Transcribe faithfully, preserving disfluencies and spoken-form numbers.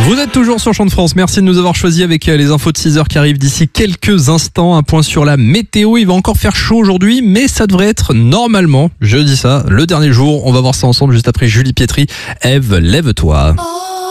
Vous êtes toujours sur Chant de France, merci de nous avoir choisis avec les infos de six heures qui arrivent d'ici quelques instants. Un point sur la météo, il va encore faire chaud aujourd'hui, mais ça devrait être normalement, je dis ça, le dernier jour. On va voir ça ensemble juste après Julie Pietri. Ève, lève-toi. Oh.